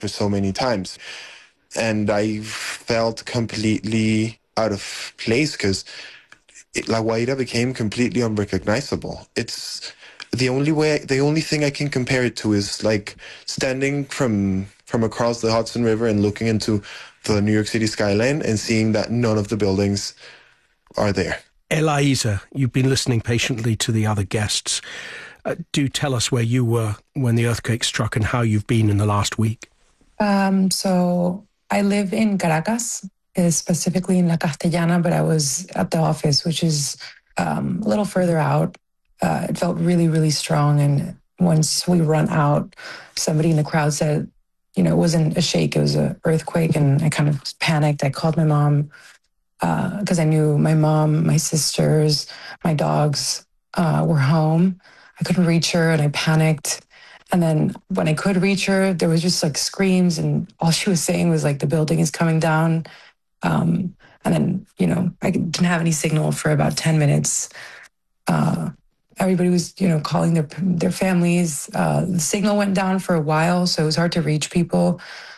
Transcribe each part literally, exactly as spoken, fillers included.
for so many times. And I felt completely out of place because La Guaira became completely unrecognizable. It's the only way, the only thing I can compare it to is like standing from from across the Hudson River and looking into the New York City skyline and seeing that none of the buildings are there. Elisa, you've been listening patiently to the other guests. Uh, do tell us where you were when the earthquake struck and how you've been in the last week. Um, so I live in Caracas, specifically in La Castellana, but I was at the office, which is um, a little further out. Uh, it felt really, really strong. And once we run out, somebody in the crowd said, you know, it wasn't a shake, it was an earthquake. And I kind of panicked. I called my mom because uh, I knew my mom, my sisters, my dogs uh, were home. I couldn't reach her and I panicked. And then when I could reach her, there was just like screams and all she was saying was like, the building is coming down. Um, and then, you know, I didn't have any signal for about ten minutes. Uh, everybody was, you know, calling their their families. Uh, the signal went down for a while, so it was hard to reach people.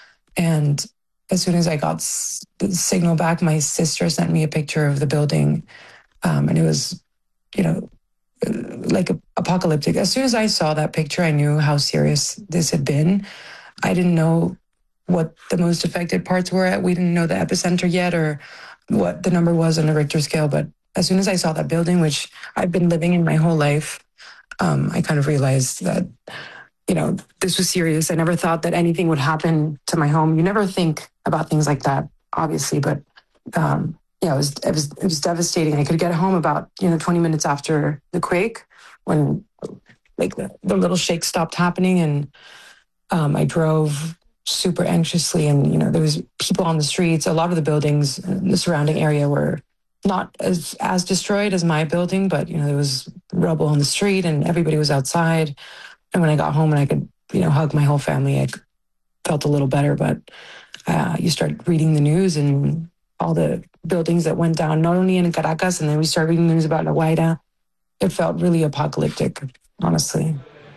And as soon as I got the signal back, my sister sent me a picture of the building. Um, and it was, you know, like a, apocalyptic. As soon as I saw that picture, I knew how serious this had been. I didn't know what the most affected parts were at. We didn't know the epicenter yet or what the number was on the Richter scale. But as soon as I saw that building, which I've been living in my whole life, um, I kind of realized that, you know, this was serious. I never thought that anything would happen to my home. You never think about things like that, obviously, but um, yeah, it was, it was it was devastating. I could get home about, you know, twenty minutes after the quake when like the, the little shake stopped happening, and um, I drove super anxiously, and you know, there was people on the streets. A lot of the buildings in the surrounding area were not as as destroyed as my building, but you know, there was rubble on the street and everybody was outside. And when I got home and I could, you know, hug my whole family, I felt a little better. But uh, you start reading the news and all the buildings that went down, not only in Caracas, and then we started reading the news about La Guaira. It felt really apocalyptic, honestly.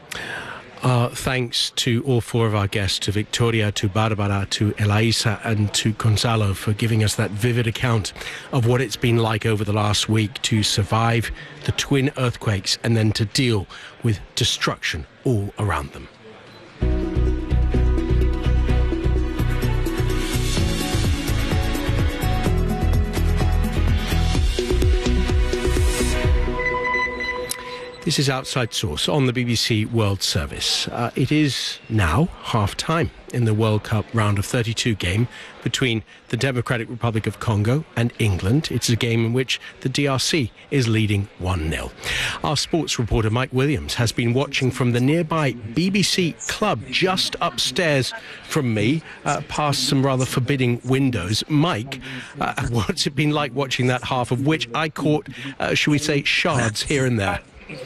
Uh, thanks to all four of our guests, to Victoria, to Barbara, to Elisa, and to Gonzalo for giving us that vivid account of what it's been like over the last week to survive the twin earthquakes and then to deal with destruction all around them. This is Outside Source on the B B C World Service. Uh, it is now half-time in the World Cup round of thirty-two game between the Democratic Republic of Congo and England. It's a game in which the D R C is leading one nil. Our sports reporter Mike Williams has been watching from the nearby B B C club just upstairs from me, uh, past some rather forbidding windows. Mike, uh, what's it been like watching that half, of which I caught, uh, shall we say, shards here and there?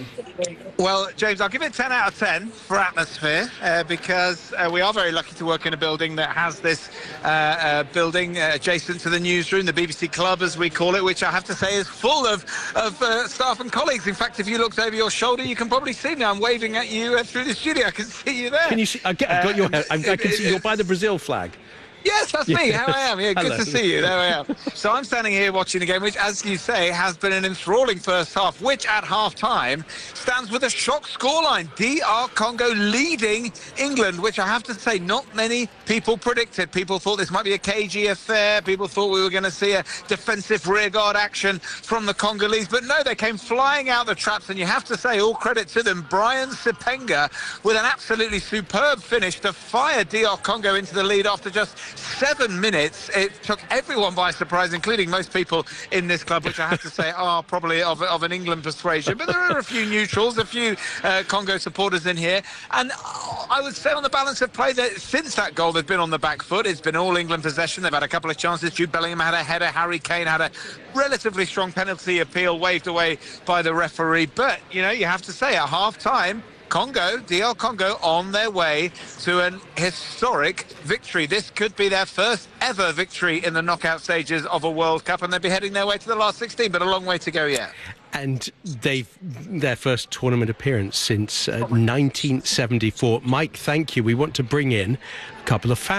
Well, James, I'll give it ten out of ten for atmosphere uh, because uh, we are very lucky to work in a building that has this uh, uh, building uh, adjacent to the newsroom, the B B C Club, as we call it, which I have to say is full of, of uh, staff and colleagues. In fact, if you looked over your shoulder, you can probably see me. I'm waving at you uh, through the studio. I can see you there. Can you see? I get, I've got your, I, I can see you're by the Brazil flag. Yes, that's me. How I am. Yeah, good Hello. to see you. There I am. So I'm standing here watching the game, which, as you say, has been an enthralling first half, which at half-time stands with a shock scoreline. D R Congo leading England, which I have to say not many people predicted. People thought this might be a cagey affair. People thought we were going to see a defensive rearguard action from the Congolese. But no, they came flying out the traps, and you have to say all credit to them. Brian Sipenga with an absolutely superb finish to fire D R Congo into the lead after just seven minutes. It took everyone by surprise, including most people in this club, which I have to say are probably of, of an England persuasion. But there are a few neutrals, a few uh, Congo supporters in here. And I would say on the balance of play that since that goal, they've been on the back foot. It's been all England possession. They've had a couple of chances. Jude Bellingham had a header. Harry Kane had a relatively strong penalty appeal waved away by the referee. But, you know, you have to say at half-time, Congo, D R Congo, on their way to an historic victory. This could be their first ever victory in the knockout stages of a World Cup, and they'll be heading their way to the last sixteen, but a long way to go yet. and they've their first tournament appearance since uh, nineteen seventy-four. Mike, thank you. We want to bring in a couple of fans.